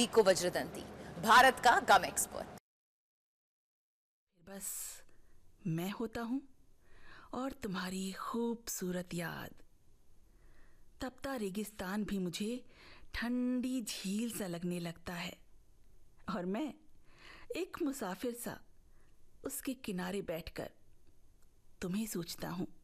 वीको वज्रदंती, भारत का गम एक्सपर्ट। बस मैं होता हूँ और तुम्हारी खूबसूरत याद। तपता रेगिस्तान भी मुझे ठंडी झील सा लगने लगता है और मैं एक मुसाफिर सा उसके किनारे बैठकर तुम्हें सोचता हूँ।